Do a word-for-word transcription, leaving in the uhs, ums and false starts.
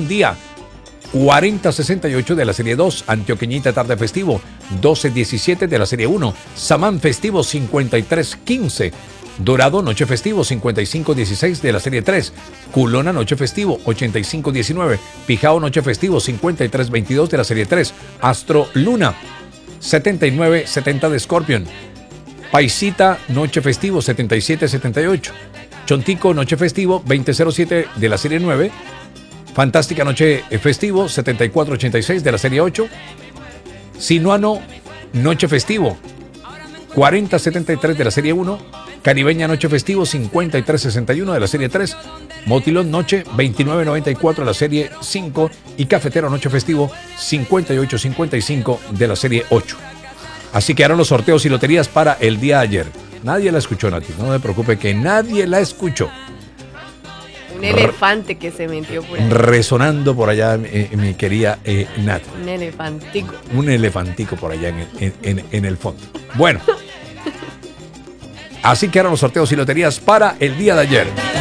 Salón Día cuarenta sesenta y ocho de la Serie dos, Antioqueñita Tarde Festivo doce diecisiete de la Serie uno, Samán Festivo cincuenta y tres quince, Dorado Noche Festivo cincuenta y cinco dieciséis de la Serie tres, Culona Noche Festivo ochenta y cinco diecinueve, Pijao Noche Festivo cincuenta y tres veintidós de la Serie tres, Astro Luna setenta y nueve setenta de Scorpion, Paisita Noche Festivo setenta y siete setenta y ocho, Chontico Noche Festivo veinte cero siete de la Serie nueve, Fantástica Noche Festivo setenta y cuatro ochenta y seis de la Serie ocho, Sinuano Noche Festivo cuarenta setenta y tres de la Serie uno, Caribeña Noche Festivo cincuenta y tres sesenta y uno de la Serie tres, Motilón Noche veintinueve noventa y cuatro de la Serie cinco y Cafetero Noche Festivo cincuenta y ocho cincuenta y cinco de la Serie ocho. Así que harán los sorteos y loterías para el día de ayer. Nadie la escuchó, Nati, no me preocupe que nadie la escuchó. Un elefante que se metió por ahí. Resonando por allá, eh, mi querida eh, Nat. Un elefantico. Un elefantico por allá en el, en, en, en el fondo. Bueno. Así que eran los sorteos y loterías para el día de ayer.